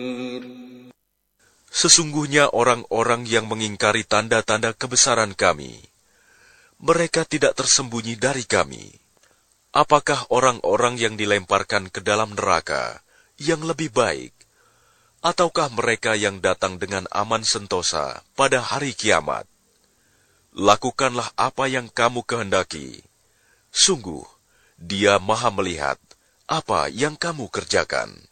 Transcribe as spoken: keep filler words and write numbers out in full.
Sesungguhnya orang-orang yang mengingkari tanda-tanda kebesaran kami, mereka tidak tersembunyi dari kami. Apakah orang-orang yang dilemparkan ke dalam neraka yang lebih baik, ataukah mereka yang datang dengan aman sentosa pada hari kiamat? Lakukanlah apa yang kamu kehendaki. Sungguh, Dia Maha melihat apa yang kamu kerjakan.